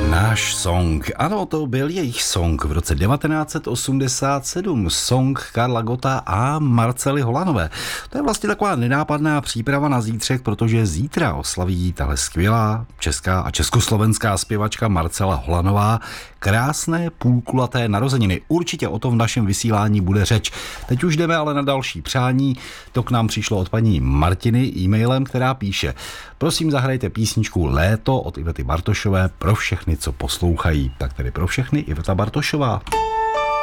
Náš song. Ano, to byl jejich song v roce 1987. Song Karla Gotta a Marcely Holanové. To je vlastně taková nenápadná příprava na zítřek, protože zítra oslaví tahle skvělá česká a československá zpěvačka Marcela Holanová krásné půlkulaté narozeniny. Určitě o tom v našem vysílání bude řeč. Teď už jdeme ale na další přání. To k nám přišlo od paní Martiny e-mailem, která píše: prosím, zahrajte písničku Léto od Ivety Bartošové pro všechny, co poslouchají. Tak tedy pro všechny Iveta Bartošová.